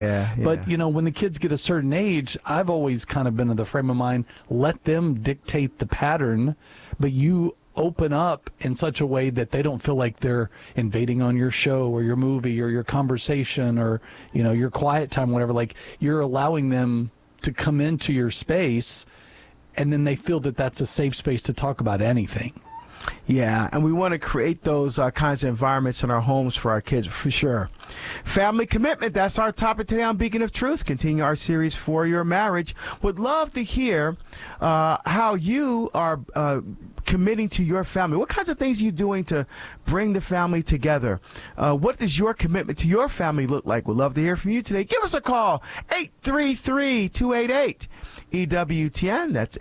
Yeah. But, when the kids get a certain age, I've always kind of been of the frame of mind, let them dictate the pattern, but you open up in such a way that they don't feel like they're invading on your show or your movie or your conversation or, your quiet time, whatever. Like, you're allowing them to come into your space, and then they feel that that's a safe space to talk about anything. Yeah, and we want to create those kinds of environments in our homes for our kids, for sure. Family commitment, that's our topic today on Beacon of Truth. Continue our series for your marriage. Would love to hear how you are committing to your family. What kinds of things are you doing to bring the family together? What does your commitment to your family look like? We'd love to hear from you today. Give us a call, 833-288. EWTN, that's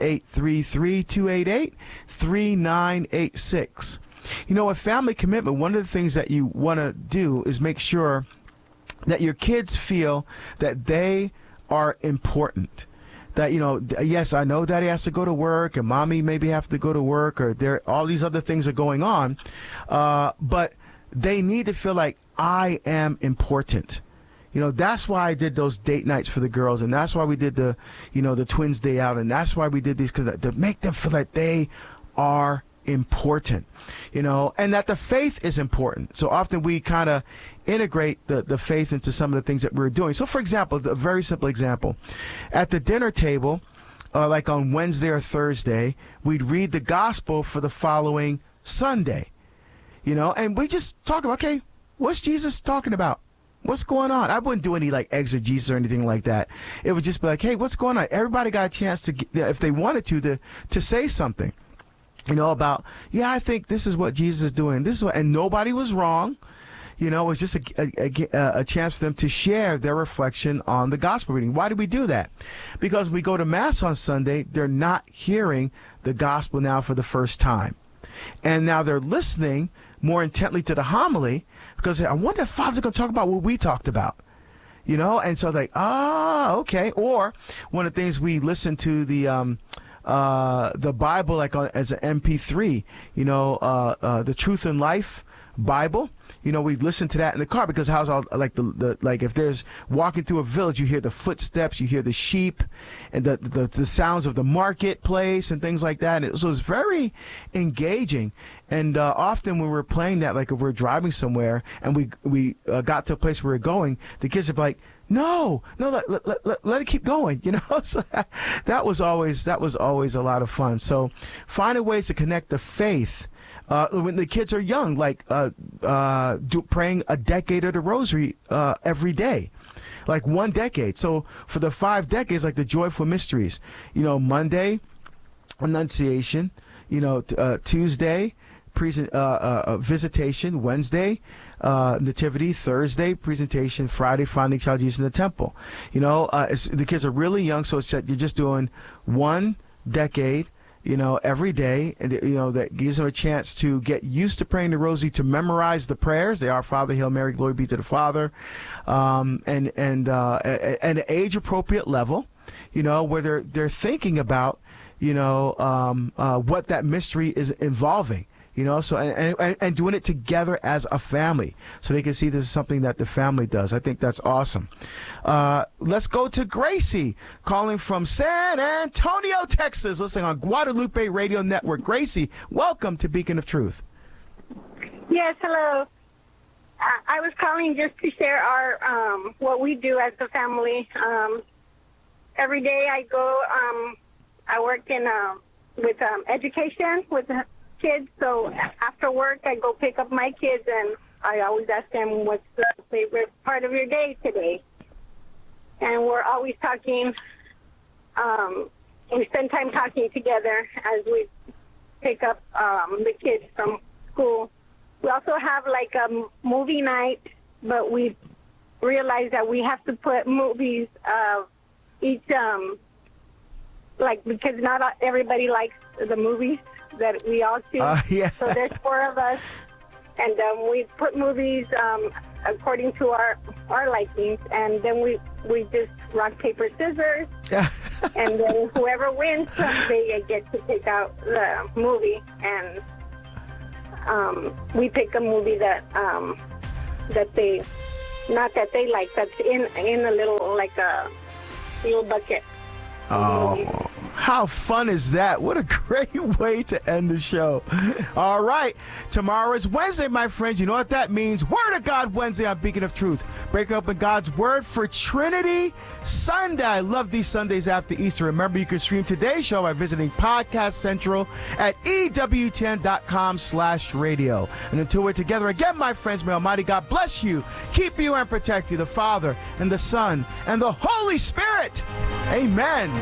833-288-3986. With family commitment, one of the things that you want to do is make sure that your kids feel that they are important. That, yes, I know daddy has to go to work and mommy maybe have to go to work or all these other things are going on, but they need to feel like I am important. That's why I did those date nights for the girls, and that's why we did the twins day out, and that's why we did these, because to make them feel like they are important, and that the faith is important. So often we kind of integrate the faith into some of the things that we're doing. So, for example, a very simple example, at the dinner table, like on Wednesday or Thursday, we'd read the gospel for the following Sunday, and we just talk about, okay, what's Jesus talking about? What's going on? I wouldn't do any exegesis or anything like that. It would just be like, hey, what's going on? Everybody got a chance to, if they wanted to say something, about, I think this is what Jesus is doing. This is what, and nobody was wrong. It was just a chance for them to share their reflection on the gospel reading. Why do we do that? Because we go to Mass on Sunday, they're not hearing the gospel now for the first time. And now they're listening more intently to the homily, because I wonder if Father's going to talk about what we talked about, and so okay. Or one of the things, we listen to the Bible as an MP3, the Truth and Life Bible. We listen to that in the car, because how's all if there's walking through a village, you hear the footsteps, you hear the sheep, and the sounds of the marketplace and things like that. And so it's very engaging. And often when we're playing that, like if we're driving somewhere and we got to a place where we're going, the kids are like, no, let it keep going, So that was always a lot of fun. So finding ways to connect the faith. When the kids are young, praying a decade of the rosary every day, like 1 decade. So for the 5 decades, like the joyful mysteries, Monday, Annunciation, Tuesday, visitation, Wednesday, Nativity, Thursday, presentation, Friday, finding child Jesus in the temple. The kids are really young, so it's you're just doing 1 decade, every day, and that gives them a chance to get used to praying the rosary, to memorize the prayers. They are Father, Hail Mary, glory be to the Father, and at an age appropriate level, where they're thinking about, what that mystery is involving. So and doing it together as a family, so they can see this is something that the family does. I think that's awesome. Let's go to Gracie, calling from San Antonio, Texas, listening on Guadalupe Radio Network. Gracie, welcome to Beacon of Truth. Yes, hello. I was calling just to share our what we do as a family. Every day I go, I work in with education with kids, so after work I go pick up my kids, and I always ask them, what's the favorite part of your day today? And we're always talking. We spend time talking together as we pick up the kids from school. We also have like a movie night, but we realize that we have to put movies each because not everybody likes the movies that we all choose. Yeah. So there's 4 of us, and we put movies according to our likings, and then we just rock, paper, scissors, and then whoever wins, they get to pick out the movie, and we pick a movie that not that they like, that's in a little, like a little bucket. Oh, how fun is that? What a great way to end the show. All right. Tomorrow is Wednesday, my friends. You know what that means? Word of God Wednesday on Beacon of Truth. Break open God's Word for Trinity Sunday. I love these Sundays after Easter. Remember, you can stream today's show by visiting Podcast Central at EWTN.com/radio. And until we're together again, my friends, may Almighty God bless you, keep you, and protect you, the Father and the Son and the Holy Spirit. Amen.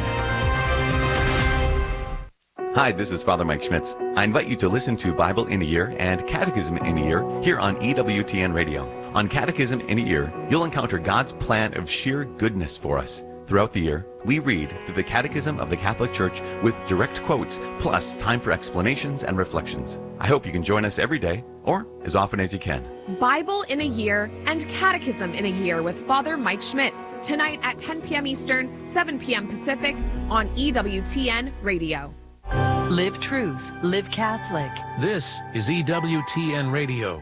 Hi, this is Father Mike Schmitz. I invite you to listen to Bible in a Year and Catechism in a Year here on EWTN Radio. On Catechism in a Year, you'll encounter God's plan of sheer goodness for us. Throughout the year, we read through the Catechism of the Catholic Church with direct quotes, plus time for explanations and reflections. I hope you can join us every day, or as often as you can. Bible in a Year and Catechism in a Year with Father Mike Schmitz, tonight at 10 p.m. Eastern, 7 p.m. Pacific on EWTN Radio. Live truth, live Catholic. This is EWTN Radio.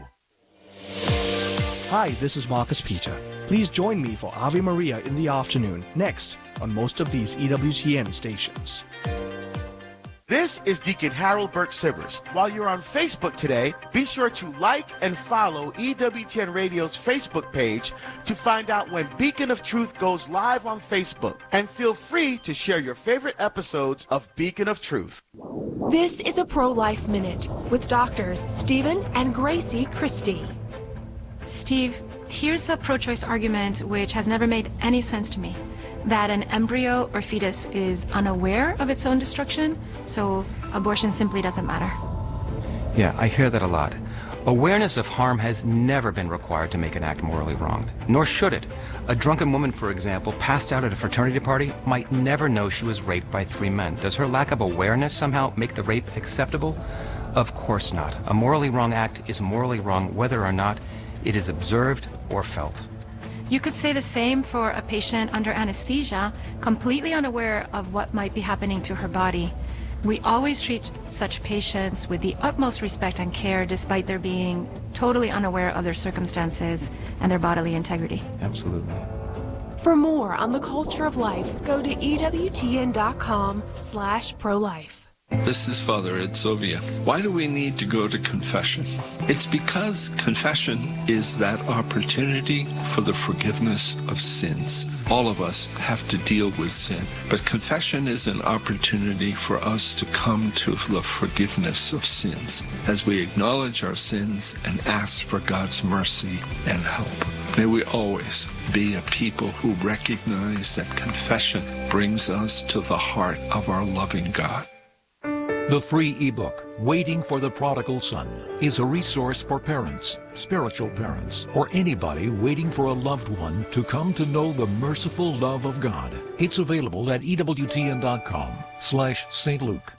Hi, this is Marcus Peter. Please join me for Ave Maria in the afternoon, next on most of these EWTN stations. This is Deacon Harold Burke-Sivers. While you're on Facebook today, be sure to like and follow EWTN Radio's Facebook page to find out when Beacon of Truth goes live on Facebook. And feel free to share your favorite episodes of Beacon of Truth. This is a Pro-Life Minute with doctors Stephen and Gracie Christie. Steve, here's a pro-choice argument which has never made any sense to me. That an embryo or fetus is unaware of its own destruction, so abortion simply doesn't matter. Yeah, I hear that a lot. Awareness of harm has never been required to make an act morally wrong, nor should it. A drunken woman, for example, passed out at a fraternity party, might never know she was raped by 3 men. Does her lack of awareness somehow make the rape acceptable? Of course not. A morally wrong act is morally wrong whether or not it is observed or felt. You could say the same for a patient under anesthesia, completely unaware of what might be happening to her body. We always treat such patients with the utmost respect and care, despite their being totally unaware of their circumstances and their bodily integrity. Absolutely. For more on the culture of life, go to EWTN.com/prolife. This is Father Ed Sovia. Why do we need to go to confession? It's because confession is that opportunity for the forgiveness of sins. All of us have to deal with sin, but confession is an opportunity for us to come to the forgiveness of sins as we acknowledge our sins and ask for God's mercy and help. May we always be a people who recognize that confession brings us to the heart of our loving God. The free ebook, Waiting for the Prodigal Son, is a resource for parents, spiritual parents, or anybody waiting for a loved one to come to know the merciful love of God. It's available at EWTN.com/St. Luke.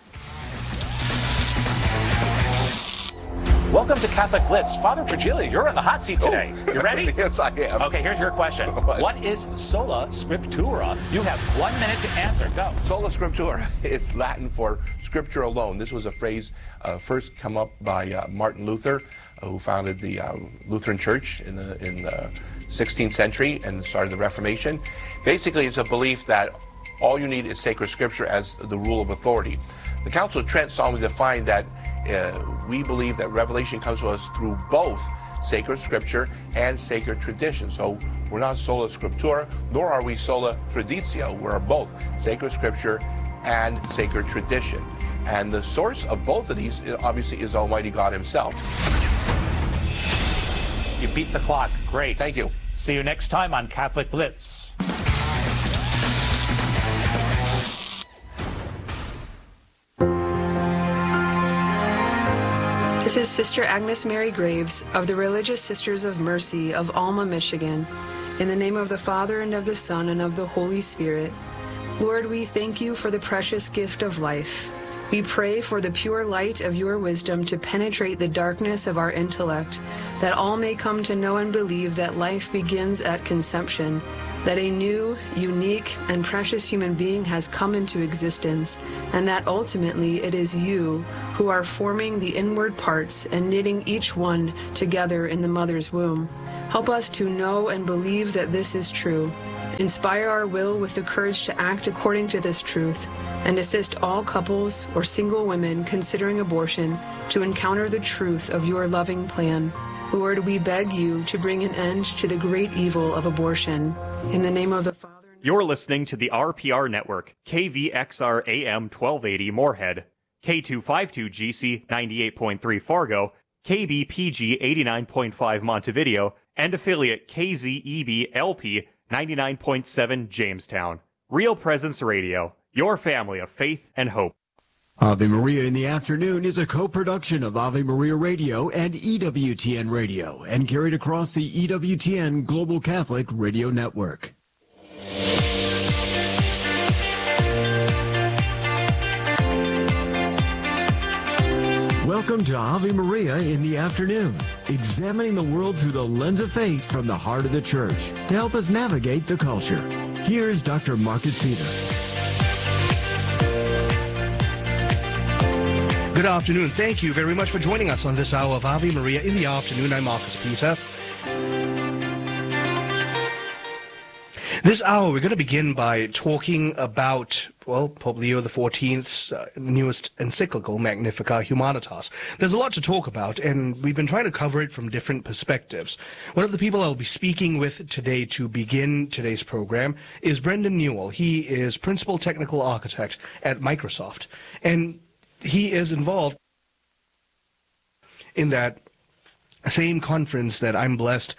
Welcome to Catholic Blitz. Father Virgilio, you're in the hot seat today. You ready? Yes, I am. Okay, here's your question. What is sola scriptura? You have 1 minute to answer. Go. Sola scriptura. It's Latin for scripture alone. This was a phrase first come up by Martin Luther, who founded the Lutheran Church in the 16th century and started the Reformation. Basically, it's a belief that all you need is sacred scripture as the rule of authority. The Council of Trent solemnly defined that we believe that revelation comes to us through both sacred scripture and sacred tradition. So we're not sola scriptura, nor are we sola traditio. We're both sacred scripture and sacred tradition. And the source of both of these, obviously, is Almighty God himself. You beat the clock. Great. Thank you. See you next time on Catholic Blitz. This is Sister Agnes Mary Graves of the Religious Sisters of Mercy of Alma, Michigan. In the name of the Father, and of the Son, and of the Holy Spirit. Lord, we thank you for the precious gift of life. We pray for the pure light of your wisdom to penetrate the darkness of our intellect, that all may come to know and believe that life begins at conception, that a new, unique, and precious human being has come into existence, and that ultimately it is you who are forming the inward parts and knitting each one together in the mother's womb. Help us to know and believe that this is true. Inspire our will with the courage to act according to this truth, and assist all couples or single women considering abortion to encounter the truth of your loving plan. Lord, we beg you to bring an end to the great evil of abortion. In the name of the Father... You're listening to the RPR Network, KVXR AM 1280 Moorhead, K252GC 98.3 Fargo, KBPG 89.5 Montevideo, and affiliate KZEB LP 99.7 Jamestown. Real Presence Radio, your family of faith and hope. Ave Maria in the Afternoon is a co-production of Ave Maria Radio and EWTN Radio and carried across the EWTN Global Catholic Radio Network. Welcome to Ave Maria in the Afternoon, examining the world through the lens of faith from the heart of the Church to help us navigate the culture. Here's Dr. Marcus Peter. Good afternoon. Thank you very much for joining us on this hour of Ave Maria in the Afternoon. I'm Marcus Peter. This hour, we're going to begin by talking about, well, Pope Leo XIV's newest encyclical, Magnificat Humanitas. There's a lot to talk about, and we've been trying to cover it from different perspectives. One of the people I'll be speaking with today to begin today's program is Brendan Newell. He is Principal Technical Architect at Microsoft, and he is involved in that same conference that I'm blessed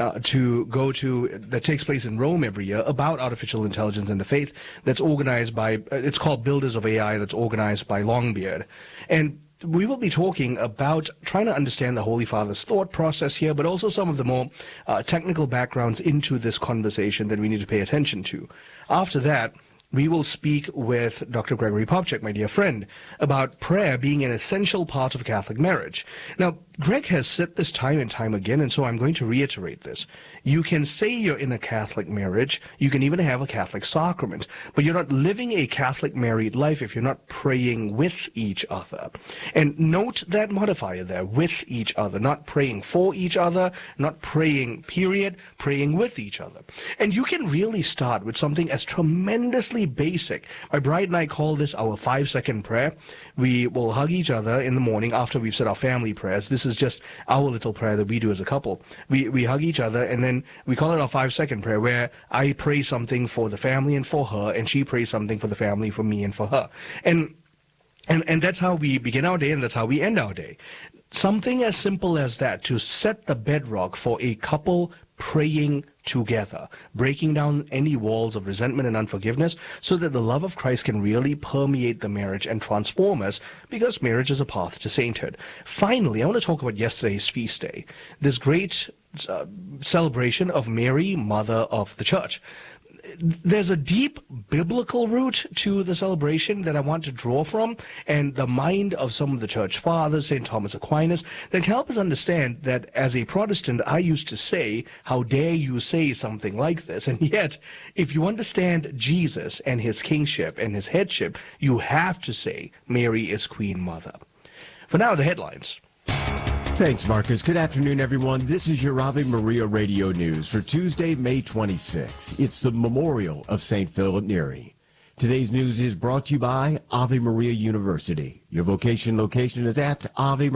to go to that takes place in Rome every year about artificial intelligence and the faith, that's organized by, it's called Builders of AI, that's organized by Longbeard. And we will be talking about trying to understand the Holy Father's thought process here, but also some of the more technical backgrounds into this conversation that we need to pay attention to. After that, we will speak with Dr. Gregory Popcak, my dear friend, about prayer being an essential part of Catholic marriage. Now, Greg has said this time and time again, and so I'm going to reiterate this. You can say you're in a Catholic marriage, you can even have a Catholic sacrament, but you're not living a Catholic married life if you're not praying with each other. And note that modifier there, with each other, not praying for each other, not praying, period, praying with each other. And you can really start with something as tremendously basic. My bride and I call this our 5-second prayer. We will hug each other in the morning after we've said our family prayers. This is just our little prayer that we do as a couple. We hug each other, and then we call it our 5-second prayer, where I pray something for the family and for her, and she prays something for the family, for me, and for her. And that's how we begin our day, and that's how we end our day. Something as simple as that, to set the bedrock for a couple praying together, breaking down any walls of resentment and unforgiveness so that the love of Christ can really permeate the marriage and transform us, because marriage is a path to sainthood. Finally, I want to talk about yesterday's feast day, this great celebration of Mary, Mother of the Church. There's a deep biblical root to the celebration that I want to draw from, and the mind of some of the church fathers, St. Thomas Aquinas, that can help us understand that as a Protestant, I used to say, how dare you say something like this? And yet, if you understand Jesus and his kingship and his headship, you have to say Mary is Queen Mother. For now, the headlines. Thanks, Marcus. Good afternoon, everyone. This is your Ave Maria Radio News for Tuesday, May 26. It's the memorial of St. Philip Neri. Today's news is brought to you by Ave Maria University. Your vocation location is at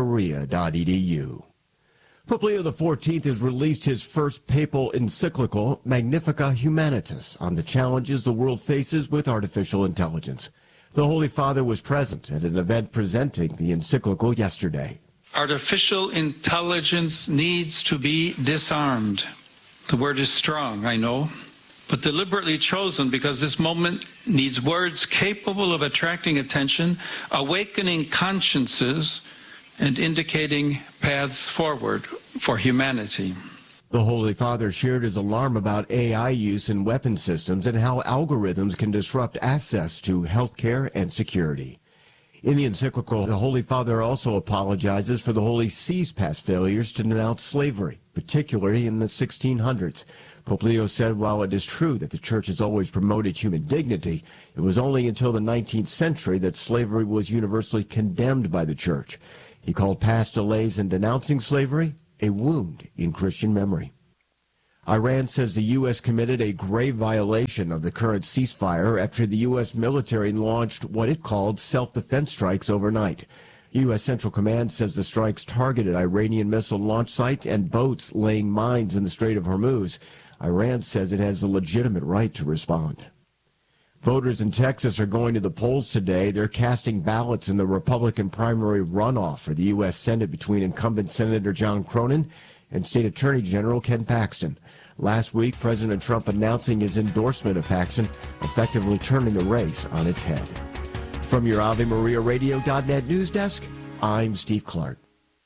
avemaria.edu. Pope Leo XIV has released his first papal encyclical, Magnificat Humanitas, on the challenges the world faces with artificial intelligence. The Holy Father was present at an event presenting the encyclical yesterday. Artificial intelligence needs to be disarmed. The word is strong, I know, but deliberately chosen because this moment needs words capable of attracting attention, awakening consciences, and indicating paths forward for humanity. The Holy Father shared his alarm about AI use in weapon systems and how algorithms can disrupt access to healthcare and security. In the encyclical, the Holy Father also apologizes for the Holy See's past failures to denounce slavery, particularly in the 1600s. Pope Leo said while it is true that the Church has always promoted human dignity, it was only until the 19th century that slavery was universally condemned by the Church. He called past delays in denouncing slavery a wound in Christian memory. Iran says the U.S. committed a grave violation of the current ceasefire after the U.S. military launched what it called self-defense strikes overnight. U.S. Central Command says the strikes targeted Iranian missile launch sites and boats laying mines in the Strait of Hormuz. Iran says it has the legitimate right to respond. Voters in Texas are going to the polls today. They're casting ballots in the Republican primary runoff for the U.S. Senate between incumbent Senator John Cronin and State Attorney General Ken Paxton. Last week, President Trump announcing his endorsement of Paxton, effectively turning the race on its head. From your AveMariaRadio.net news desk, I'm Steve Clark.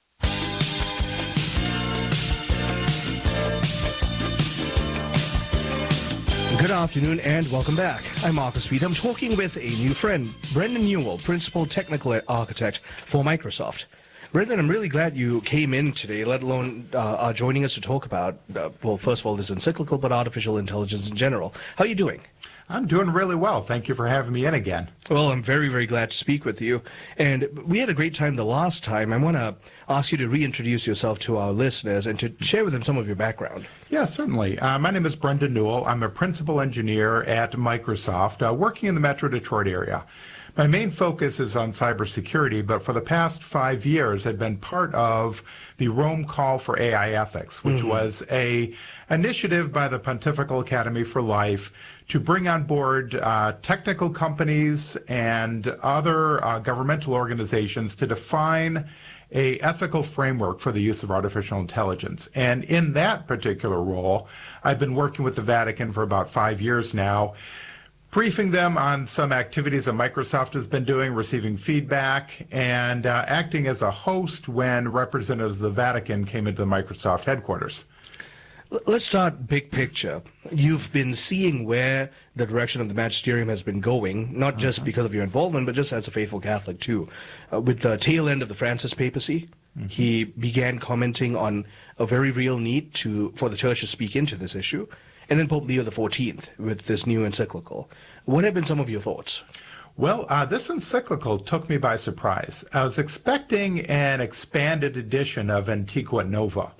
Good afternoon and welcome back. I'm Marcus Speed. I'm talking with a new friend, Brendan Newell, Principal Technical Architect for Microsoft. Brendan, I'm really glad you came in today, let alone are joining us to talk about, well, first of all, this encyclical, but artificial intelligence in general. How are you doing? I'm doing really well. Thank you for having me in again. Well, I'm very, very glad to speak with you. And we had a great time the last time. I want to ask you to reintroduce yourself to our listeners and to share with them some of your background. Yeah, certainly. My name is Brendan Newell. I'm a principal engineer at Microsoft, working in the Metro Detroit area. My main focus is on cybersecurity, but for the past 5 years, I've been part of the Rome Call for AI Ethics, which was a initiative by the Pontifical Academy for Life to bring on board technical companies and other governmental organizations to define a ethical framework for the use of artificial intelligence. And in that particular role, I've been working with the Vatican for about 5 years now, briefing them on some activities that Microsoft has been doing, receiving feedback, and acting as a host when representatives of the Vatican came into the Microsoft headquarters. Let's start big picture. You've been seeing where the direction of the magisterium has been going, not just because of your involvement, but just as a faithful Catholic too. With the tail end of the Francis papacy, he began commenting on a very real need for the Church to speak into this issue. And then Pope Leo XIV with this new encyclical. What have been some of your thoughts? Well, this encyclical took me by surprise. I was expecting an expanded edition of Antiqua Nova.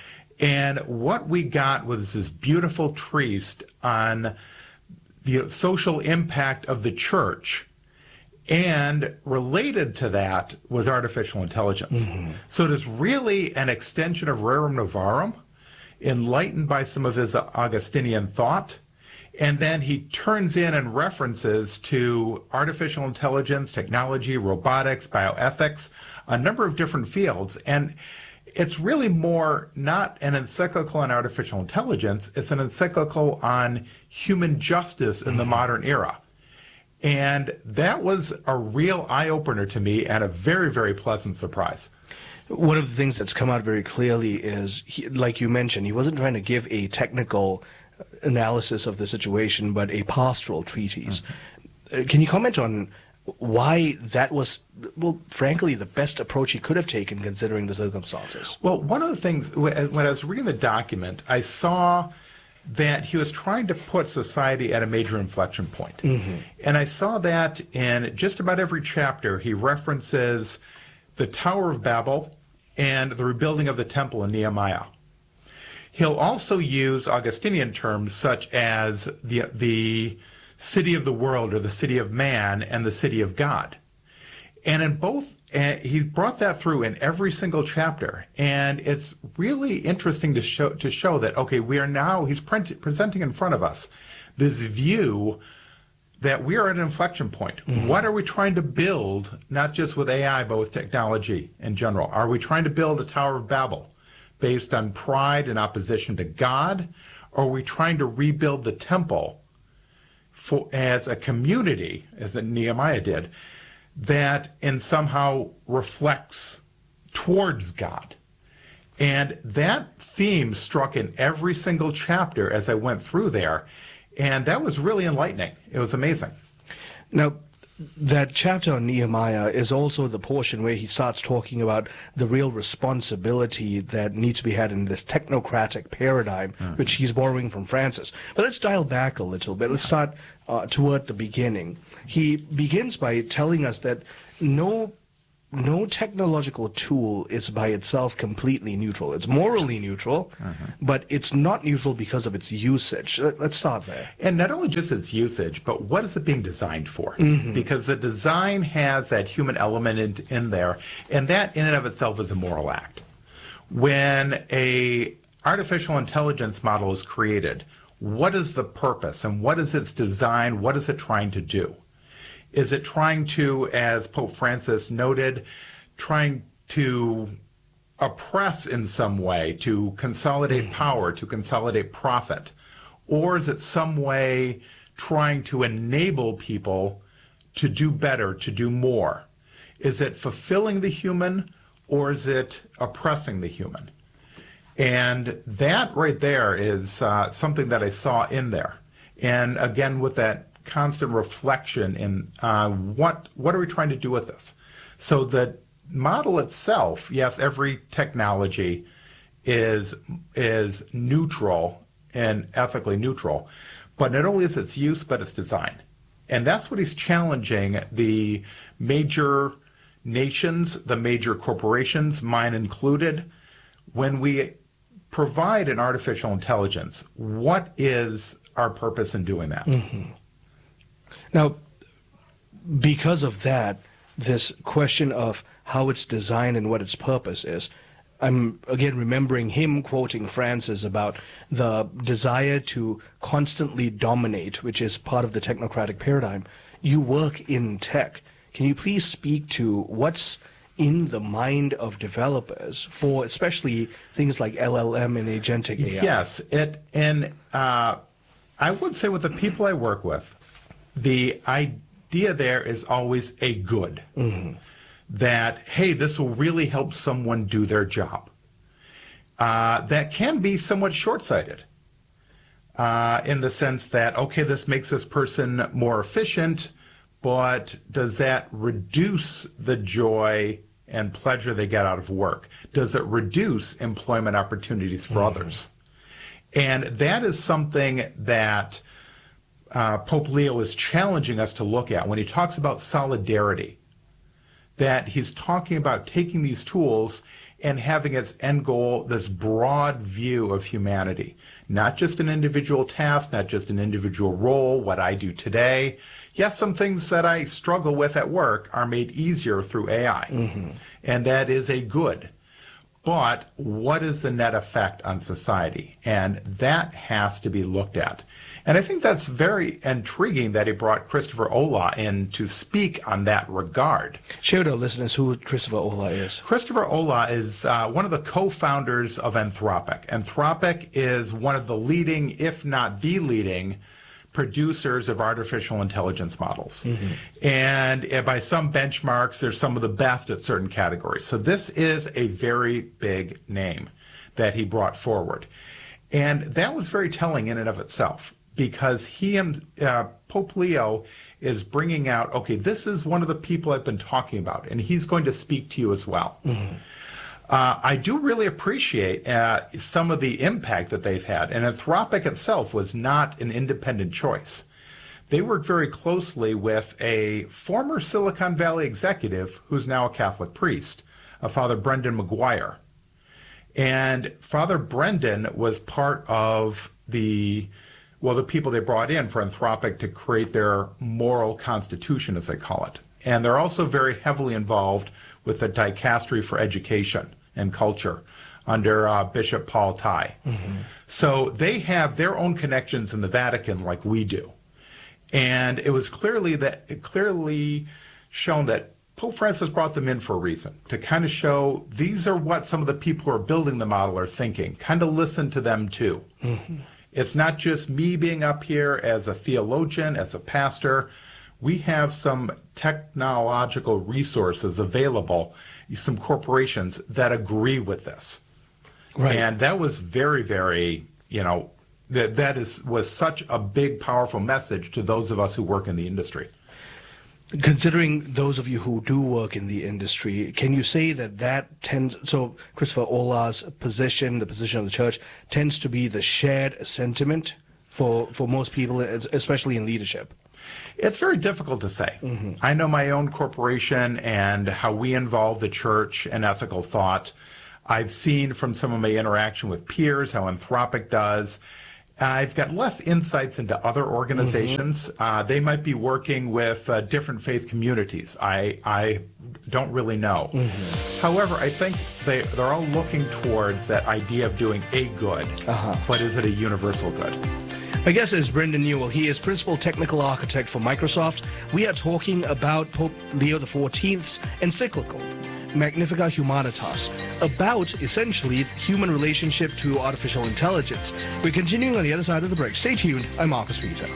And what we got was this beautiful treatise on the social impact of the Church. And related to that was artificial intelligence. So it is really an extension of Rerum Novarum, enlightened by some of his Augustinian thought, and then he turns in and references to artificial intelligence, technology, robotics, bioethics, a number of different fields. And it's really more not an encyclical on artificial intelligence, it's an encyclical on human justice in the modern era. And that was a real eye-opener to me and a very, very pleasant surprise. One of the things that's come out very clearly is, like you mentioned, he wasn't trying to give a technical analysis of the situation, but a pastoral treatise. Can you comment on why that was, well, frankly, the best approach he could have taken considering the circumstances? Well, one of the things, when I was reading the document, I saw that he was trying to put society at a major inflection point. And I saw that in just about every chapter. He references the Tower of Babel and the rebuilding of the temple in Nehemiah. He'll also use Augustinian terms such as the city of the world, or the city of man, and the city of God. And in both, he brought that through in every single chapter. And it's really interesting to show that, okay, we are now, he's presenting in front of us this view that we are at an inflection point. What are we trying to build, not just with AI, but with technology in general? Are we trying to build a Tower of Babel based on pride and opposition to God? Or are we trying to rebuild the temple as a community, as Nehemiah did, that in somehow reflects towards God? And that theme struck in every single chapter as I went through there. And that was really enlightening. It was amazing. Now, that chapter on Nehemiah is also the portion where he starts talking about the real responsibility that needs to be had in this technocratic paradigm, which he's borrowing from Francis. But let's dial back a little bit. Let's start toward the beginning. He begins by telling us that no technological tool is by itself completely neutral. It's morally neutral, but it's not neutral because of its usage. Let's start there. And not only just its usage, but what is it being designed for? Mm-hmm. Because the design has that human element in there, and that in and of itself is a moral act. When a artificial intelligence model is created, what is the purpose and what is its design? What is it trying to do? Is it trying to, as Pope Francis noted, trying to oppress in some way, to consolidate power, to consolidate profit? Or is it some way trying to enable people to do better, to do more? Is it fulfilling the human, or is it oppressing the human? And that right there is something that I saw in there. And again, with that constant reflection in what are we trying to do with this? So the model itself, yes, every technology is neutral and ethically neutral, but not only is its use, but its design. And that's what he's challenging the major nations, the major corporations, mine included. When we provide an artificial intelligence, what is our purpose in doing that? Mm-hmm. Now, because of that, this question of how it's designed and what its purpose is, I'm again remembering him quoting Francis about the desire to constantly dominate, which is part of the technocratic paradigm. You work in tech. Can you please speak to what's in the mind of developers for especially things like LLM and agentic AI? Yes, I would say with the people I work with, the idea there is always a good. Mm-hmm. That, hey, this will really help someone do their job. That can be somewhat short-sighted in the sense that, okay, this makes this person more efficient, but does that reduce the joy and pleasure they get out of work? Does it reduce employment opportunities for others? And that is something that Pope Leo is challenging us to look at when he talks about solidarity, that he's talking about taking these tools and having its end goal this broad view of humanity, not just an individual task, not just an individual role, what I do today. Yes, some things that I struggle with at work are made easier through AI, and that is a good. But what is the net effect on society? And that has to be looked at. And I think that's very intriguing that he brought Christopher Olah in to speak on that regard. Share with our listeners who Christopher Olah is. Christopher Olah is one of the co-founders of Anthropic. Anthropic is one of the leading, if not the leading, producers of artificial intelligence models. And by some benchmarks, they're some of the best at certain categories. So this is a very big name that he brought forward. And that was very telling in and of itself, because he and Pope Leo is bringing out, okay, this is one of the people I've been talking about, and he's going to speak to you as well. I do really appreciate some of the impact that they've had. And Anthropic itself was not an independent choice. They worked very closely with a former Silicon Valley executive who's now a Catholic priest, Father Brendan McGuire. And Father Brendan was part of the people they brought in for Anthropic to create their moral constitution, as they call it. And they're also very heavily involved with the Dicastery for Education and Culture under Bishop Paul Tai. So they have their own connections in the Vatican like we do. And it was clearly shown that Pope Francis brought them in for a reason, to kind of show these are what some of the people who are building the model are thinking. Kind of listen to them too. It's not just me being up here as a theologian, as a pastor. We have some technological resources available, some corporations that agree with this. Right. And that was very, very, was such a big, powerful message to those of us who work in the industry. Considering those of you who do work in the industry, can you say that tends, so Christopher Ola's position, the position of the church, tends to be the shared sentiment for most people, especially in leadership? It's very difficult to say. I know my own corporation and how we involve the church in ethical thought. I've seen from some of my interaction with peers how Anthropic does. I've got less insights into other organizations. They might be working with different faith communities. I don't really know. However, I think they're all looking towards that idea of doing a good, but is it a universal good? My guest is Brendan Newell. He is Principal Technical Architect for Microsoft. We are talking about Pope Leo XIV's encyclical, Magnificat Humanitas, about essentially human relationship to artificial intelligence. We're continuing on the other side of the break. Stay tuned. I'm Marcus Peter.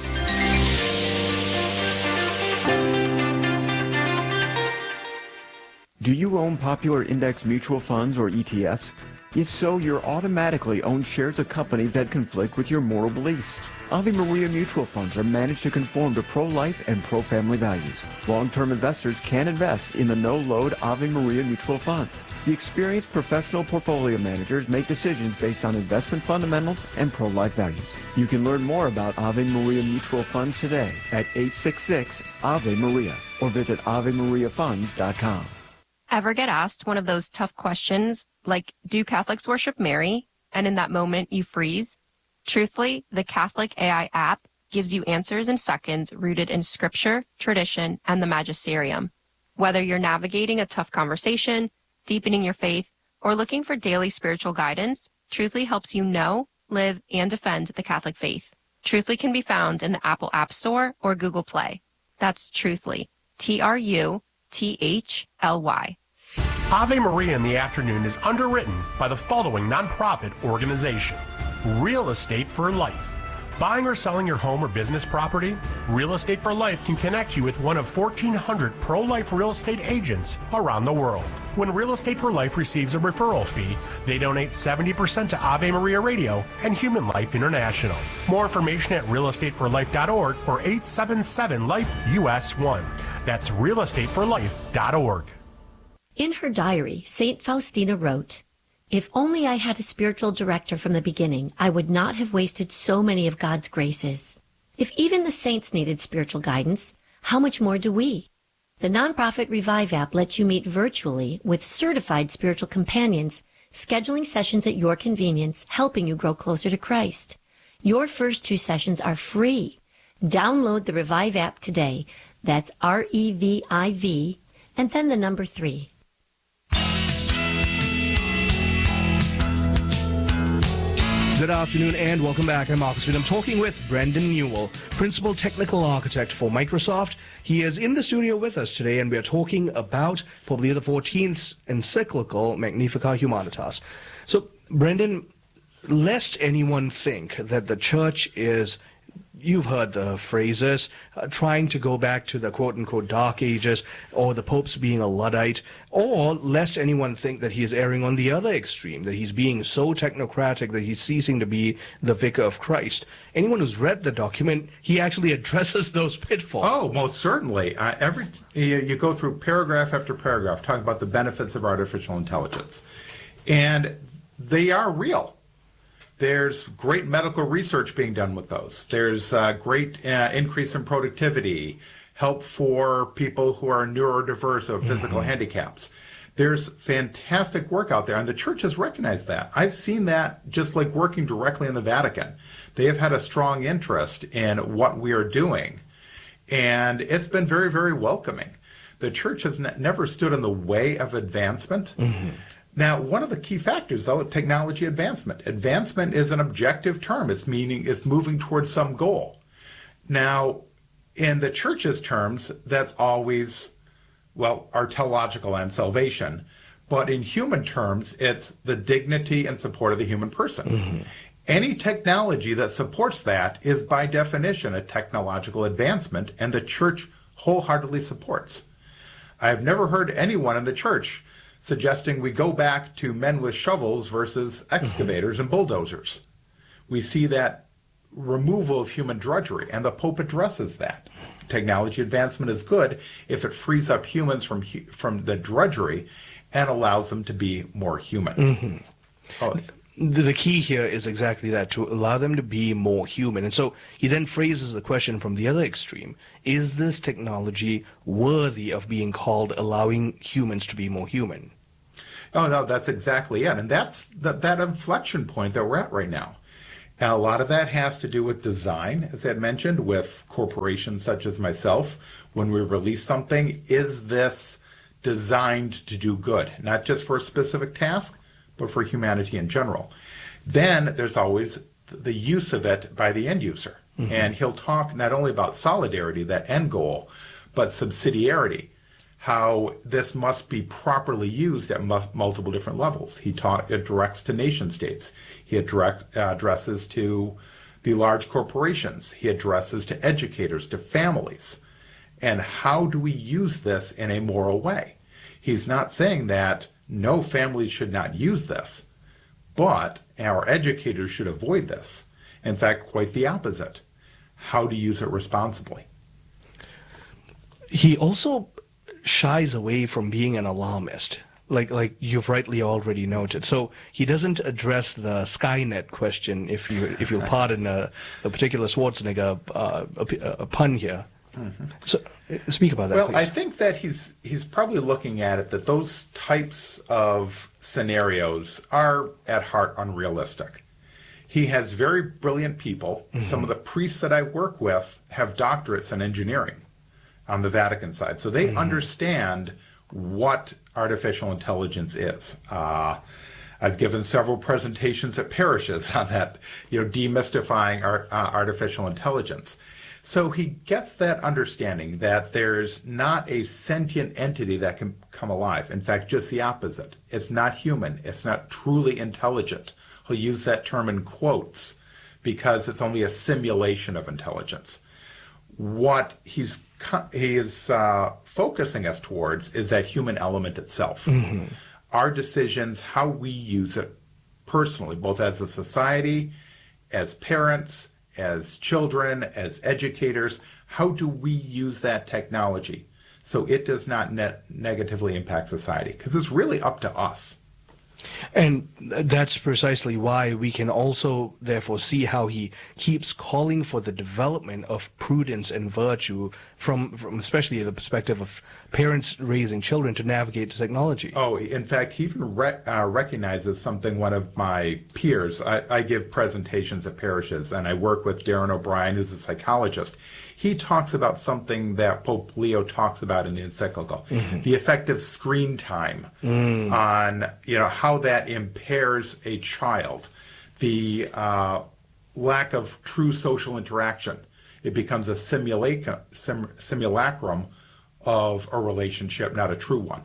Do you own popular index mutual funds or ETFs? If so, you're automatically own shares of companies that conflict with your moral beliefs. Ave Maria mutual funds are managed to conform to pro-life and pro-family values. Long-term investors can invest in the no-load Ave Maria mutual funds. The experienced professional portfolio managers make decisions based on investment fundamentals and pro-life values. You can learn more about Ave Maria mutual funds today at 866-AVE-MARIA or visit AveMariaFunds.com. Ever get asked one of those tough questions like, do Catholics worship Mary? And in that moment you freeze? Truthfully, the Catholic AI app gives you answers in seconds rooted in scripture, tradition, and the magisterium. Whether you're navigating a tough conversation, deepening your faith, or looking for daily spiritual guidance, Truthfully helps you know, live, and defend the Catholic faith. Truthfully can be found in the Apple App Store or Google Play. That's Truthfully, Truthly. Ave Maria in the Afternoon is underwritten by the following nonprofit organization: Real Estate for Life. Buying or selling your home or business property? Real Estate for Life can connect you with one of 1,400 pro-life real estate agents around the world. When Real Estate for Life receives a referral fee, they donate 70% to Ave Maria Radio and Human Life International. More information at realestateforlife.org or 877-LIFE-US1. That's realestateforlife.org. In her diary, St. Faustina wrote, "If only I had a spiritual director from the beginning, I would not have wasted so many of God's graces. If even the saints needed spiritual guidance, how much more do we?" The nonprofit Revive app lets you meet virtually with certified spiritual companions, scheduling sessions at your convenience, helping you grow closer to Christ. Your first 2 sessions are free. Download the Revive app today. That's REVIV, and then the number 3. Good afternoon and welcome back. I'm Marcus Witt. I'm talking with Brendan Newell, Principal Technical Architect for Microsoft. He is in the studio with us today, and we are talking about Pope Leo XIV's encyclical Magnificat Humanitas. So, Brendan, lest anyone think that the church is, you've heard the phrases, trying to go back to the quote-unquote dark ages, or the Pope's being a Luddite, or lest anyone think that he is erring on the other extreme, that he's being so technocratic that he's ceasing to be the vicar of Christ. Anyone who's read the document, he actually addresses those pitfalls. Oh, most certainly. You go through paragraph after paragraph talking about the benefits of artificial intelligence, and they are real. There's great medical research being done with those. There's great increase in productivity, help for people who are neurodiverse or physical handicaps. There's fantastic work out there, and the church has recognized that. I've seen that just like working directly in the Vatican. They have had a strong interest in what we are doing, and it's been very, very welcoming. The church has never stood in the way of advancement. Now, one of the key factors, though, is technology advancement. Advancement is an objective term. It's meaning it's moving towards some goal. Now, in the church's terms, that's always, well, our teleological and salvation. But in human terms, it's the dignity and support of the human person. Any technology that supports that is, by definition, a technological advancement, and the church wholeheartedly supports. I've never heard anyone in the church suggesting we go back to men with shovels versus excavators and bulldozers. We see that removal of human drudgery, and the Pope addresses that. Technology advancement is good if it frees up humans from the drudgery and allows them to be more human. Mm-hmm. The key here is exactly that, to allow them to be more human. And so he then phrases the question from the other extreme: is this technology worthy of being called allowing humans to be more human? Oh, no, that's exactly it. And that's that inflection point that we're at right now. And a lot of that has to do with design, as I had mentioned, with corporations such as myself. When we release something, is this designed to do good? Not just for a specific task, but for humanity in general. Then there's always the use of it by the end user. Mm-hmm. And he'll talk not only about solidarity, that end goal, but subsidiarity, how this must be properly used at multiple different levels. It directs to nation states. He addresses to the large corporations. He addresses to educators, to families. And how do we use this in a moral way? He's not saying that no family should not use this, but our educators should avoid this. In fact, quite the opposite. How to use it responsibly. He also shies away from being an alarmist, like you've rightly already noted. So he doesn't address the Skynet question, if you'll pardon a particular Schwarzenegger a pun here. Mm-hmm. So speak about that, well, please. I think that he's probably looking at it that those types of scenarios are at heart unrealistic. He has very brilliant people. Mm-hmm. Some of the priests that I work with have doctorates in engineering on the Vatican side, so they understand what artificial intelligence is. I've given several presentations at parishes on that, demystifying artificial intelligence. So he gets that understanding that there's not a sentient entity that can come alive. In fact, just the opposite. It's not human. It's not truly intelligent. He'll use that term in quotes because it's only a simulation of intelligence. What he is focusing us towards is that human element itself. Mm-hmm. Our decisions, how we use it personally, both as a society, as parents, as children, as educators, how do we use that technology so it does not negatively impact society? Because it's really up to us. And that's precisely why we can also therefore see how he keeps calling for the development of prudence and virtue from especially the perspective of parents raising children to navigate technology. Oh, in fact, he even recognizes something one of my peers. I give presentations at parishes, and I work with Darren O'Brien, who's a psychologist. He talks about something that Pope Leo talks about in the encyclical, mm-hmm. the effective screen time on how that impairs a child, the lack of true social interaction. It becomes a simulacrum of a relationship, not a true one.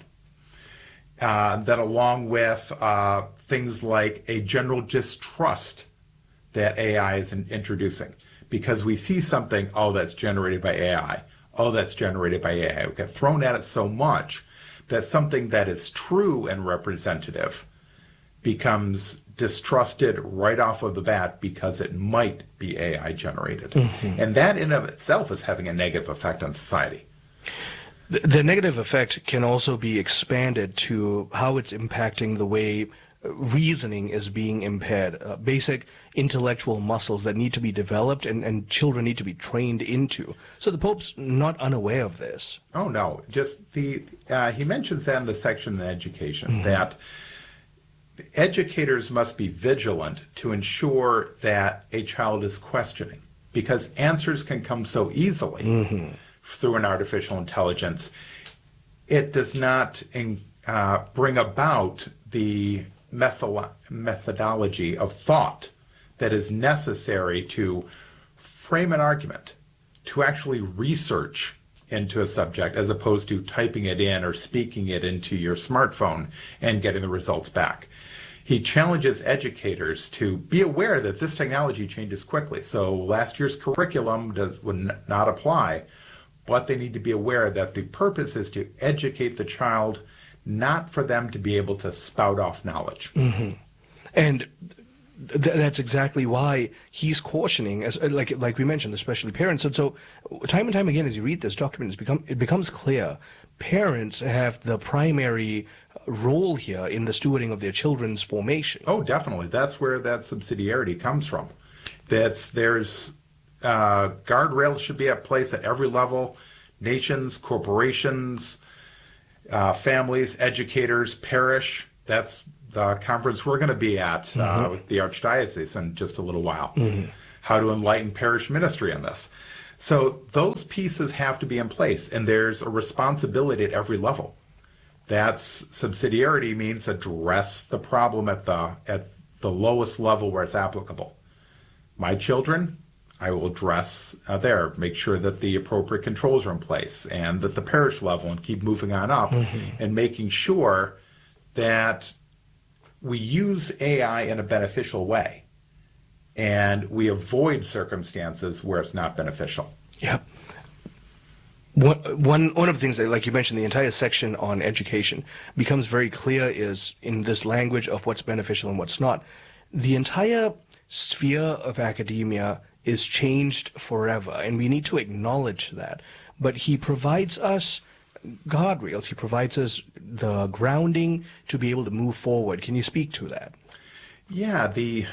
That along with things like a general distrust that AI is introducing. Because we see something, that's generated by AI. That's generated by AI. We get thrown at it so much that something that is true and representative becomes distrusted right off of the bat because it might be AI generated. Mm-hmm. And that in of itself is having a negative effect on society. The negative effect can also be expanded to how it's impacting the way reasoning is being impaired, basic intellectual muscles that need to be developed and children need to be trained into. So the Pope's not unaware of this. Oh, no. Just he mentions that in the section on education, mm-hmm. that educators must be vigilant to ensure that a child is questioning, because answers can come so easily mm-hmm. through an artificial intelligence. It does not bring about the methodology of thought that is necessary to frame an argument, to actually research into a subject, as opposed to typing it in or speaking it into your smartphone and getting the results back. He challenges educators to be aware that this technology changes quickly. So last year's curriculum would not apply, but they need to be aware that the purpose is to educate the child, not for them to be able to spout off knowledge. Mm-hmm. And That's exactly why he's cautioning, as like we mentioned, especially parents. And so, time and time again, as you read this document, it becomes clear parents have the primary role here in the stewarding of their children's formation. Oh, definitely. That's where that subsidiarity comes from. There's guardrails should be at place at every level: nations, corporations, families, educators, parish. That's the conference we're going to be at with the Archdiocese in just a little while. How to enlighten parish ministry on this. So those pieces have to be in place, and there's a responsibility at every level. That's subsidiarity means address the problem at the lowest level where it's applicable. My children, I will address there, make sure that the appropriate controls are in place, and at the parish level, and keep moving on up, and making sure that we use AI in a beneficial way, and we avoid circumstances where it's not beneficial. Yep. One of the things that, like you mentioned, the entire section on education becomes very clear is in this language of what's beneficial and what's not. The entire sphere of academia is changed forever, and we need to acknowledge that. But he provides us guardrails. He provides us the grounding to be able to move forward. Can you speak to that? Yeah,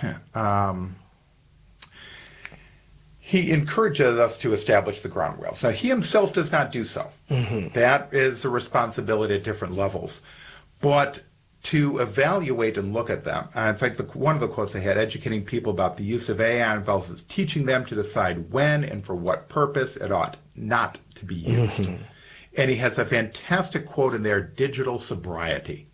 he encourages us to establish the ground rails. Now, he himself does not do so. That is a responsibility at different levels. But to evaluate and look at them, in fact, one of the quotes I had, educating people about the use of AI involves us teaching them to decide when and for what purpose it ought not to be used. And he has a fantastic quote in there, digital sobriety.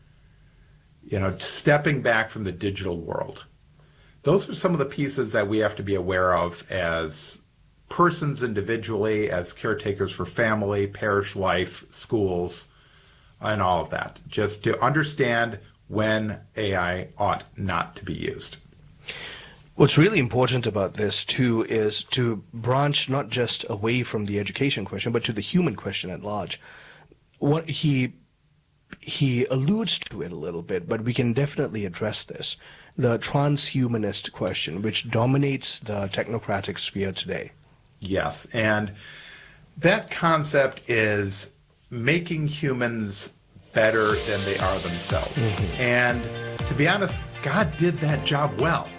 Stepping back from the digital world. Those are some of the pieces that we have to be aware of as persons individually, as caretakers for family, parish life, schools, and all of that. Just to understand when AI ought not to be used. What's really important about this, too, is to branch not just away from the education question, but to the human question at large. What he alludes to it a little bit, but we can definitely address this. The transhumanist question, which dominates the technocratic sphere today. Yes, and that concept is making humans better than they are themselves. And to be honest, God did that job well.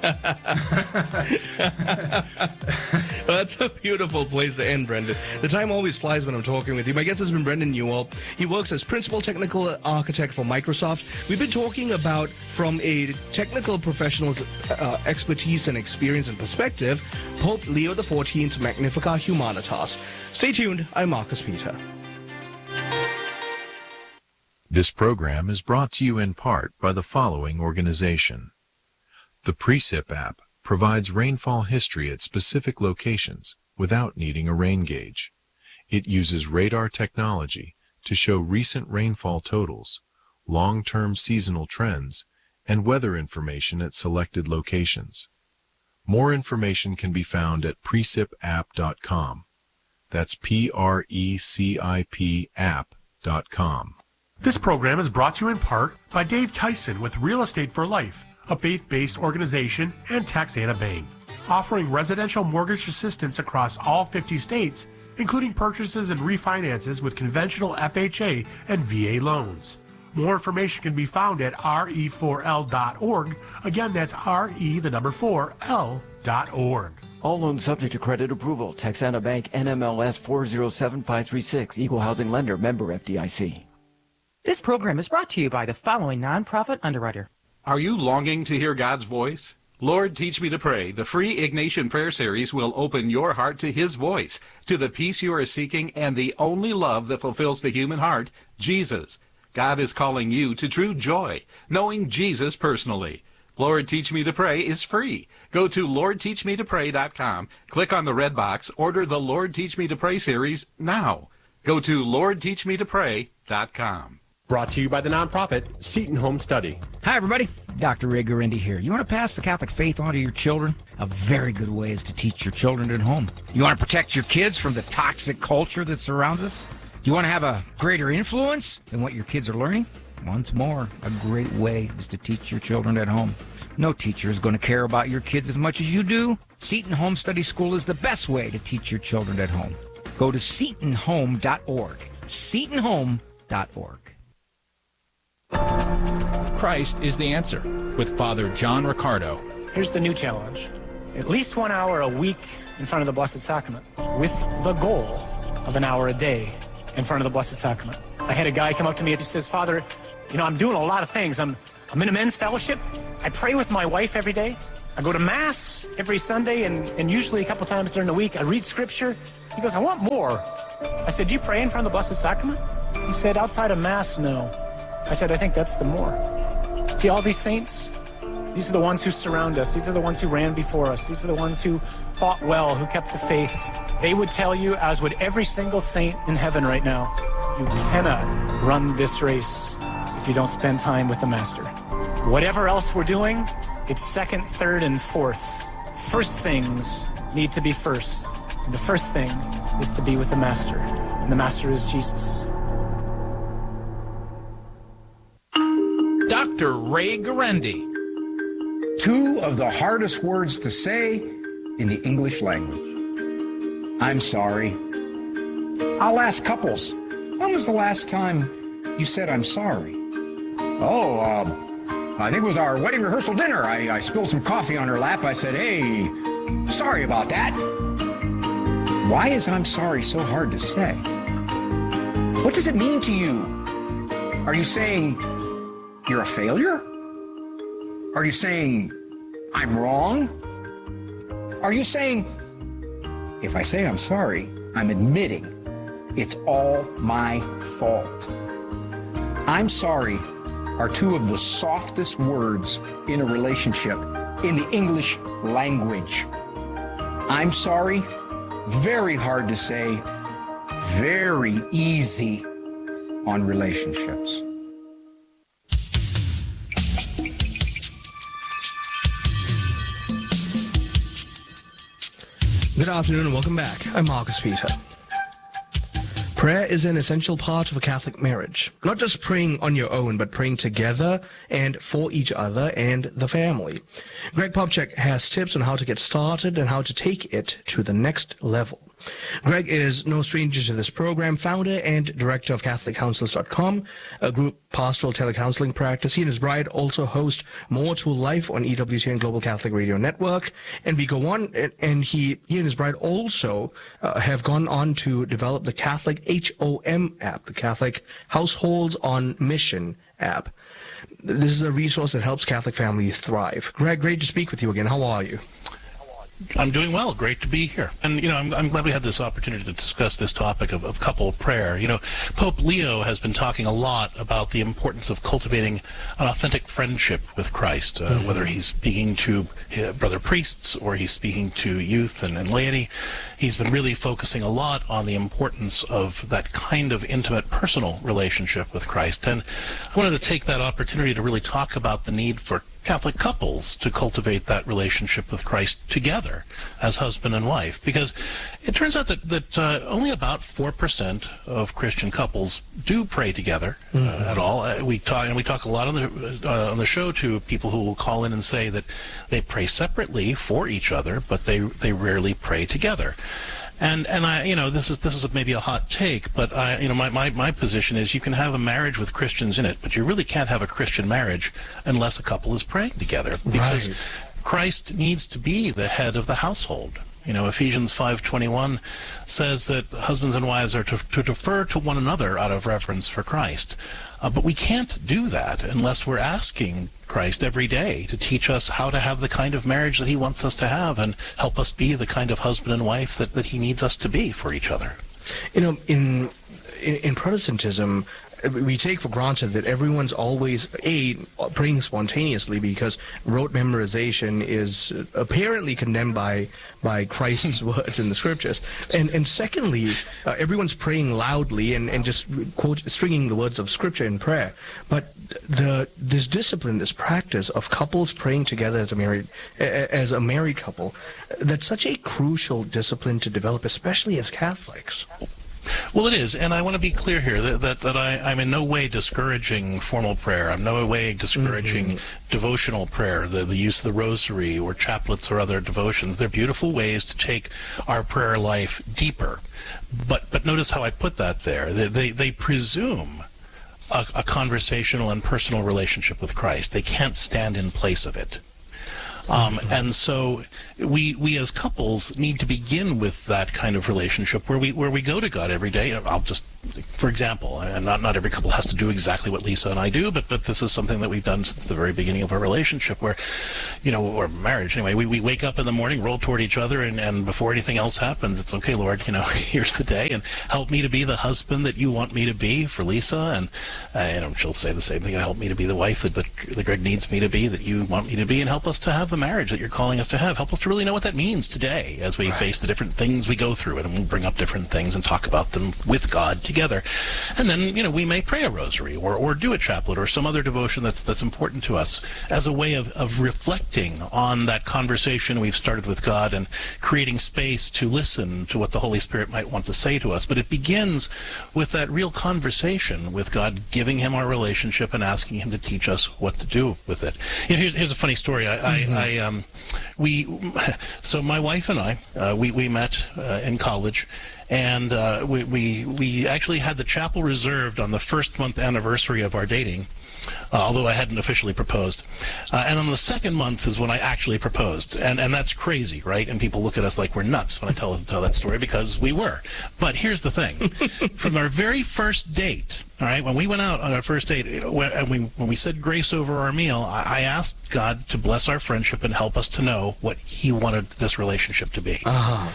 Well, that's a beautiful place to end, Brendan. The time always flies when I'm talking with you. My guest has been Brendan Newell. He works as Principal Technical Architect for Microsoft. We've been talking about, from a technical professional's expertise and experience and perspective, Pope Leo XIV's Magnificat Humanitas. Stay tuned. I'm Marcus Peter. This program is brought to you in part by the following organization. The Precip app provides rainfall history at specific locations without needing a rain gauge. It uses radar technology to show recent rainfall totals, long-term seasonal trends, and weather information at selected locations. More information can be found at precipapp.com. That's PRECIP app.com. This program is brought to you in part by Dave Tyson with Real Estate for Life, a faith-based organization, and Texana Bank, offering residential mortgage assistance across all 50 states, including purchases and refinances with conventional FHA and VA loans. More information can be found at re4l.org. Again, that's re4l.org. All loans subject to credit approval. Texana Bank, NMLS 407536, Equal Housing Lender, member FDIC. This program is brought to you by the following nonprofit underwriter. Are you longing to hear God's voice? Lord, Teach Me to Pray, the free Ignatian Prayer Series will open your heart to His voice, to the peace you are seeking, and the only love that fulfills the human heart, Jesus. God is calling you to true joy, knowing Jesus personally. Lord, Teach Me to Pray is free. Go to LordTeachMeToPray.com, click on the red box, order the Lord, Teach Me to Pray series now. Go to LordTeachMeToPray.com. Brought to you by the nonprofit Seton Home Study. Hi, everybody. Dr. Ray Guarendi here. You want to pass the Catholic faith on to your children? A very good way is to teach your children at home. You want to protect your kids from the toxic culture that surrounds us? Do you want to have a greater influence than what your kids are learning? Once more, a great way is to teach your children at home. No teacher is going to care about your kids as much as you do. Seton Home Study School is the best way to teach your children at home. Go to setonhome.org. setonhome.org. Christ is the answer with Father John Riccardo. Here's the new challenge. At least 1 hour a week in front of the Blessed Sacrament, with the goal of an hour a day in front of the Blessed Sacrament. I had a guy come up to me and he says, Father, you know, I'm doing a lot of things. I'm in a men's fellowship. I pray with my wife every day. I go to Mass every Sunday and usually a couple times during the week. I read Scripture. He goes, I want more. I said, do you pray in front of the Blessed Sacrament? He said, outside of Mass, no. I said, I think that's the more. See, all these saints, these are the ones who surround us. These are the ones who ran before us. These are the ones who fought well, who kept the faith. They would tell you, as would every single saint in heaven right now, you cannot run this race if you don't spend time with the Master. Whatever else we're doing, it's second, third, and fourth. First things need to be first. And the first thing is to be with the Master. And the Master is Jesus. Dr. Ray Guarendi. Two of the hardest words to say in the English language. I'm sorry. I'll ask couples, when was the last time you said I'm sorry? I think it was our wedding rehearsal dinner. I spilled some coffee on her lap. I said, hey, sorry about that. Why is I'm sorry so hard to say? What does it mean to you? Are you saying you're a failure? Are you saying I'm wrong? Are you saying, if I say I'm sorry, I'm admitting it's all my fault? I'm sorry are two of the softest words in a relationship in the English language. I'm sorry, very hard to say, very easy on relationships. Good afternoon and welcome back. I'm Marcus Peter. Prayer is an essential part of a Catholic marriage. Not just praying on your own, but praying together and for each other and the family. Greg Popchak has tips on how to get started and how to take it to the next level. Greg is no stranger to this program, founder and director of CatholicCounsels.com, a group pastoral telecounseling practice. He and his bride also host More to Life on EWTN Global Catholic Radio Network. And we go on, and he and his bride also have gone on to develop the Catholic HOM app, the Catholic Households on Mission app. This is a resource that helps Catholic families thrive. Greg, great to speak with you again. How are you? I'm doing well. Great to be here. And, I'm glad we had this opportunity to discuss this topic of couple prayer. Pope Leo has been talking a lot about the importance of cultivating an authentic friendship with Christ, whether he's speaking to brother priests or he's speaking to youth and laity. He's been really focusing a lot on the importance of that kind of intimate personal relationship with Christ. And I wanted to take that opportunity to really talk about the need for Catholic couples to cultivate that relationship with Christ together as husband and wife, because it turns out that only about 4% of Christian couples do pray together at all. We talk a lot on the show to people who will call in and say that they pray separately for each other, but they rarely pray together. And this is maybe a hot take, but my position is you can have a marriage with Christians in it, but you really can't have a Christian marriage unless a couple is praying together, because Christ needs to be the head of the household. Ephesians 5:21 says that husbands and wives are to defer to one another out of reverence for Christ. But we can't do that unless we're asking Christ every day to teach us how to have the kind of marriage that he wants us to have and help us be the kind of husband and wife that he needs us to be for each other. In Protestantism, we take for granted that everyone's always praying spontaneously, because rote memorization is apparently condemned by Christ's words in the scriptures. And secondly, everyone's praying loudly and just stringing the words of scripture in prayer. But this discipline, this practice of couples praying together as a married couple, that's such a crucial discipline to develop, especially as Catholics. Well, it is, and I want to be clear here that I'm in no way discouraging formal prayer. I'm no way discouraging devotional prayer, the use of the rosary or chaplets or other devotions. They're beautiful ways to take our prayer life deeper. But notice how I put that there. They presume a conversational and personal relationship with Christ. They can't stand in place of it. And so we as couples need to begin with that kind of relationship where we go to God every day. I'll just, for example, and not every couple has to do exactly what Lisa and I do, but this is something that we've done since the very beginning of our relationship, where, or marriage anyway, we wake up in the morning, roll toward each other, and before anything else happens, it's okay, Lord, here's the day, and help me to be the husband that you want me to be for Lisa, and she'll say the same thing, help me to be the wife that Greg needs me to be, that you want me to be, and help us to have the marriage that you're calling us to have. Help us to really know what that means today as we face the different things we go through, and we'll bring up different things and talk about them with God together. And then, we may pray a rosary or do a chaplet or some other devotion that's important to us as a way of reflecting on that conversation we've started with God and creating space to listen to what the Holy Spirit might want to say to us. But it begins with that real conversation with God, giving him our relationship and asking him to teach us what to do with it. Here's a funny story. So my wife and I, we met in college, and we actually had the chapel reserved on the first month anniversary of our dating, although I hadn't officially proposed. And on the second month is when I actually proposed. And that's crazy, right? And people look at us like we're nuts when I tell that story, because we were. But here's the thing. From our very first date, all right, when we went out on our first date, when we said grace over our meal, I asked God to bless our friendship and help us to know what he wanted this relationship to be.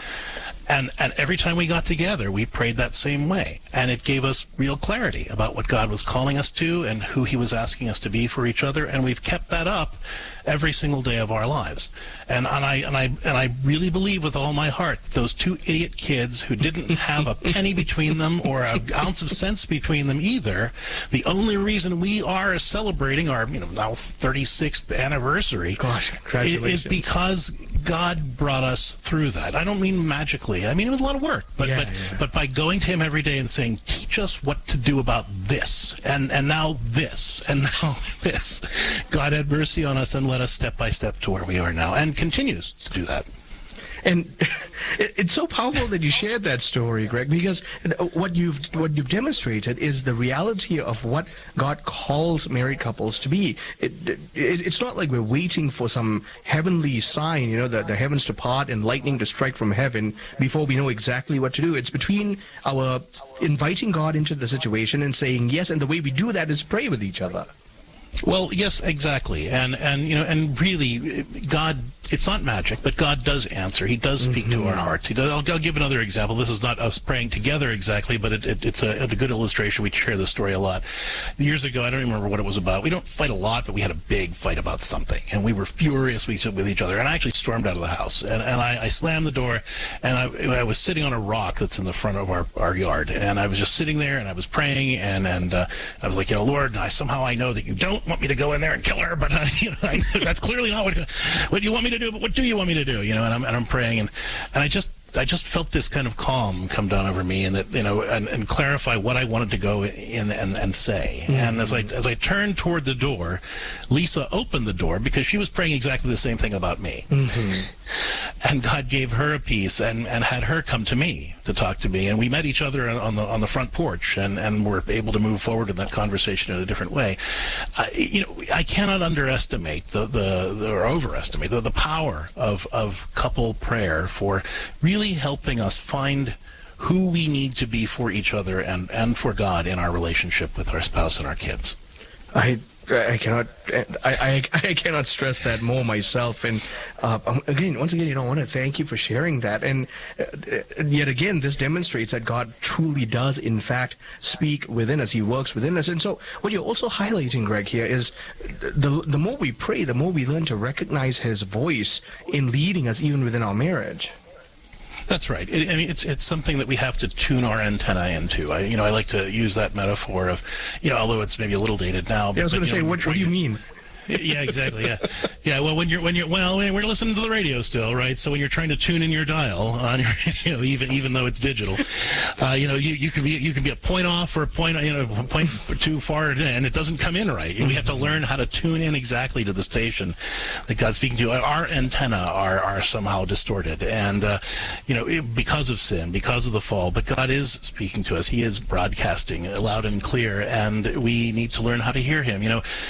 And every time we got together, we prayed that same way. And it gave us real clarity about what God was calling us to and who he was asking us to be for each other. And we've kept that up every single day of our lives. And I really believe with all my heart, those two idiot kids who didn't have a penny between them or an ounce of sense between them either, the only reason we are celebrating our now 36th anniversary is because God brought us through that. I don't mean magically. I mean, it was a lot of work. But by going to him every day and saying, teach us what to do about this, and now this, and now this, God had mercy on us and led us step by step to where we are now, and continues to do that. And it's so powerful that you shared that story, Greg, because what you've demonstrated is the reality of what God calls married couples to be. It's not like we're waiting for some heavenly sign, the heavens to part and lightning to strike from heaven before we know exactly what to do. It's between our inviting God into the situation and saying yes, and the way we do that is pray with each other. Well, yes, exactly. And really, God, it's not magic, but God does answer. He does speak to our hearts. He does. I'll give another example. This is not us praying together exactly, but it's a good illustration. We share this story a lot. Years ago, I don't remember what it was about. We don't fight a lot, but we had a big fight about something, and we were furious with each other. And I actually stormed out of the house, and I slammed the door, and I was sitting on a rock that's in the front of our yard, and I was just sitting there, and I was praying, and I was like, Lord, somehow I know that you don't want me to go in there and kill her, but that's clearly not what you want me to do. But what do you want me to do? And I'm praying, and I just felt this kind of calm come down over me, and that and clarify what I wanted to go in and say. And as I turned toward the door, Lisa opened the door because she was praying exactly the same thing about me. And God gave her a peace and had her come to me to talk to me, and we met each other on the front porch, and were able to move forward in that conversation in a different way. I cannot underestimate or overestimate the power of couple prayer for really helping us find who we need to be for each other and for God in our relationship with our spouse and our kids. I cannot stress that more myself. And once again, I want to thank you for sharing that. And yet again, this demonstrates that God truly does, in fact, speak within us. He works within us. And so what you're also highlighting, Greg, here is the more we pray, the more we learn to recognize his voice in leading us even within our marriage. That's right. It's something that we have to tune our antennae into. I like to use that metaphor of, although it's maybe a little dated now. I was going to say, what do you mean? Yeah, exactly. Yeah. Well, when you're we're listening to the radio still, right? So when you're trying to tune in your dial on your radio, even though it's digital, you can be a point off or a point too far in, and it doesn't come in right. We have to learn how to tune in exactly to the station that God's speaking to. Our antenna are somehow distorted, and because of sin, because of the fall. But God is speaking to us. He is broadcasting loud and clear, and we need to learn how to hear Him.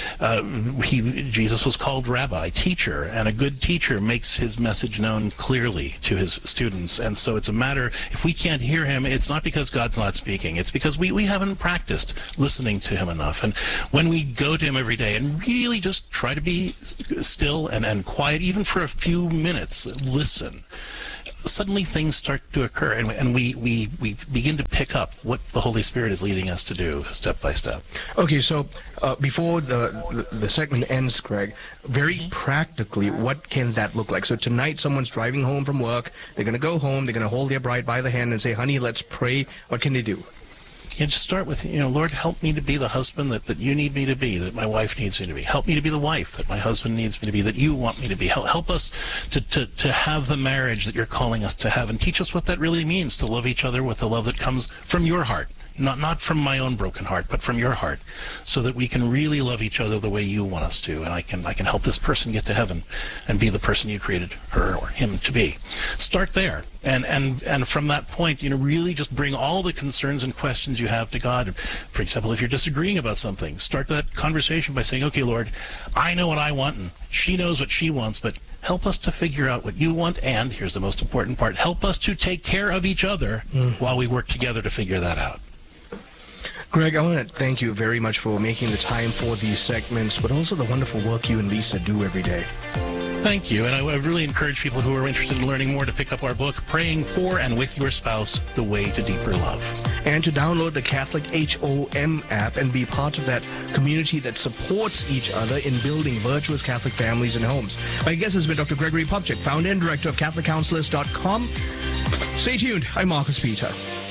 Jesus was called Rabbi, teacher, and a good teacher makes his message known clearly to his students. And so it's a matter, if we can't hear Him, it's not because God's not speaking. It's because we haven't practiced listening to Him enough. And when we go to Him every day and really just try to be still and quiet, even for a few minutes, listen, suddenly things start to occur, and we begin to pick up what the Holy Spirit is leading us to do step by step. Okay, so before the segment ends, Greg, very practically, what can that look like? So tonight, someone's driving home from work. They're going to go home. They're going to hold their bride by the hand and say, honey, let's pray. What can they do? And just start with, Lord, help me to be the husband that you need me to be, that my wife needs me to be. Help me to be the wife that my husband needs me to be, that you want me to be. Help us to have the marriage that you're calling us to have, and teach us what that really means, to love each other with the love that comes from your heart. Not from my own broken heart, but from your heart, so that we can really love each other the way you want us to, and I can help this person get to heaven and be the person you created her or him to be. Start there, and from that point, really just bring all the concerns and questions you have to God. For example, if you're disagreeing about something, start that conversation by saying, okay, Lord, I know what I want, and she knows what she wants, but help us to figure out what you want, and here's the most important part, help us to take care of each other while we work together to figure that out. Greg, I want to thank you very much for making the time for these segments, but also the wonderful work you and Lisa do every day. Thank you, and I really encourage people who are interested in learning more to pick up our book, Praying for and with Your Spouse, The Way to Deeper Love. And to download the Catholic HOM app and be part of that community that supports each other in building virtuous Catholic families and homes. My guest has been Dr. Gregory Popcak, founder and director of CatholicCounselors.com. Stay tuned. I'm Marcus Peter.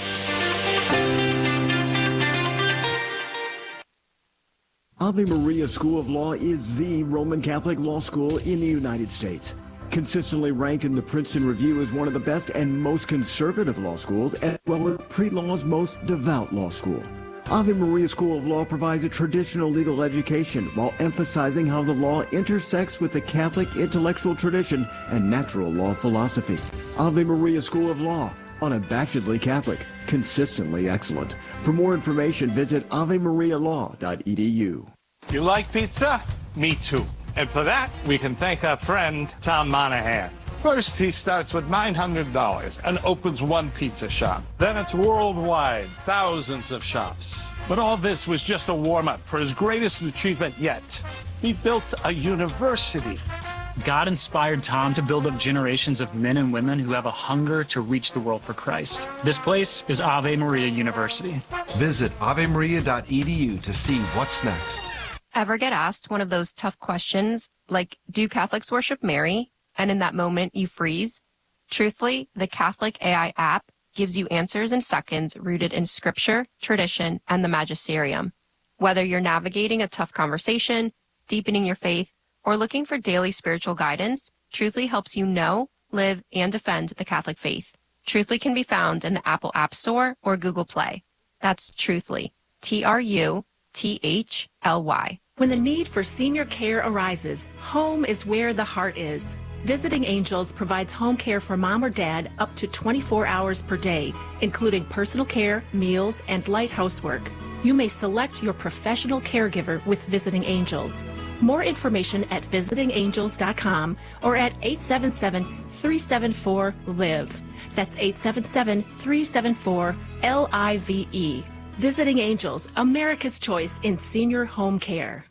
Ave Maria School of Law is the Roman Catholic law school in the United States. Consistently ranked in the Princeton Review as one of the best and most conservative law schools, as well as pre-law's most devout law school. Ave Maria School of Law provides a traditional legal education while emphasizing how the law intersects with the Catholic intellectual tradition and natural law philosophy. Ave Maria School of Law, unabashedly Catholic, consistently excellent. For more information, visit avemarialaw.edu. You like pizza? Me too. And for that, we can thank our friend, Tom Monahan. First, he starts with $900 and opens one pizza shop. Then it's worldwide, thousands of shops. But all this was just a warm-up for his greatest achievement yet. He built a university. God inspired Tom to build up generations of men and women who have a hunger to reach the world for Christ. This place is Ave Maria University. Visit avemaria.edu to see what's next. Ever get asked one of those tough questions, like, do Catholics worship Mary? And in that moment, you freeze? Truthfully, the Catholic AI app gives you answers in seconds rooted in scripture, tradition, and the magisterium. Whether you're navigating a tough conversation, deepening your faith, or looking for daily spiritual guidance, Truthfully helps you know, live, and defend the Catholic faith. Truthfully can be found in the Apple App Store or Google Play. That's Truthfully, Truthly. When the need for senior care arises, home is where the heart is. Visiting Angels provides home care for mom or dad up to 24 hours per day, including personal care, meals, and light housework. You may select your professional caregiver with Visiting Angels. More information at visitingangels.com or at 877-374-LIVE. That's 877-374-LIVE. Visiting Angels, America's choice in senior home care.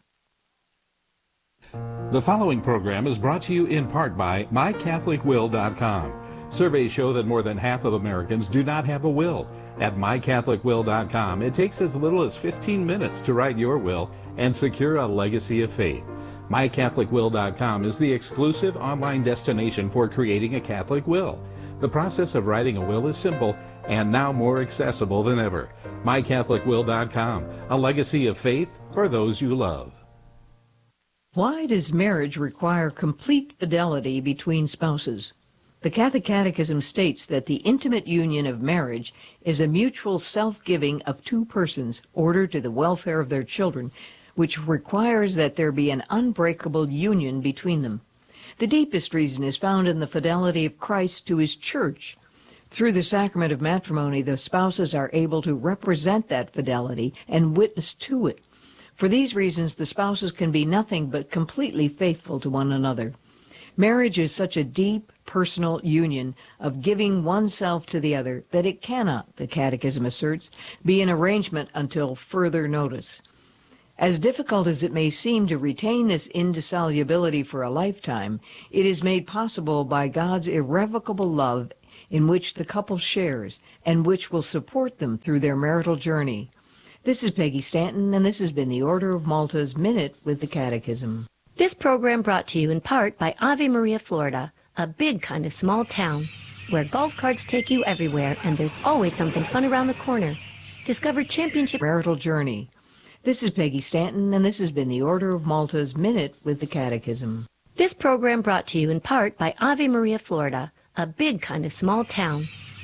The following program is brought to you in part by MyCatholicWill.com. Surveys show that more than half of Americans do not have a will. At MyCatholicWill.com, it takes as little as 15 minutes to write your will and secure a legacy of faith. MyCatholicWill.com is the exclusive online destination for creating a Catholic will. The process of writing a will is simple and now more accessible than ever. MyCatholicWill.com, a legacy of faith for those you love. Why does marriage require complete fidelity between spouses? The Catholic Catechism states that the intimate union of marriage is a mutual self-giving of two persons ordered to the welfare of their children, which requires that there be an unbreakable union between them. The deepest reason is found in the fidelity of Christ to his church. Through the sacrament of matrimony, the spouses are able to represent that fidelity and witness to it. For these reasons, the spouses can be nothing but completely faithful to one another. Marriage is such a deep, personal union of giving oneself to the other that it cannot, the Catechism asserts, be an arrangement until further notice. As difficult as it may seem to retain this indissolubility for a lifetime, it is made possible by God's irrevocable love in which the couple shares and which will support them through their marital journey. This is Peggy Stanton, and this has been the Order of Malta's Minute with the Catechism. This program brought to you in part by Ave Maria, Florida, a big kind of small town where golf carts take you everywhere and there's always something fun around the corner. Discover championship marital journey. This is Peggy Stanton, and this has been the Order of Malta's Minute with the Catechism. This program brought to you in part by Ave Maria, Florida, a big kind of small town